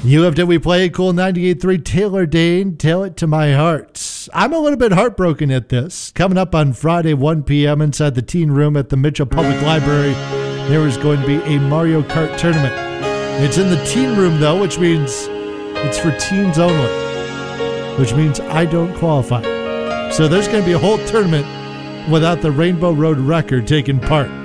You Have Till We Play It, Cool 98.3, Taylor Dane, Tell It to My Heart. I'm a little bit heartbroken at this. Coming up on Friday, 1 p.m. inside the teen room at the Mitchell Public Library, there is going to be a Mario Kart tournament. It's in the teen room, though, which means it's for teens only, which means I don't qualify. So there's going to be a whole tournament without the Rainbow Road Record taking part.